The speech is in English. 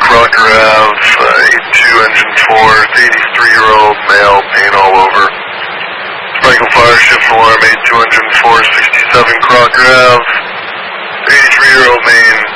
Crocker Ave, 82 engine 4, 83-year-old male, paint all over. Sprinkle fire, shift alarm, 82 engine 4, 67 Crocker Ave, 83-year-old main,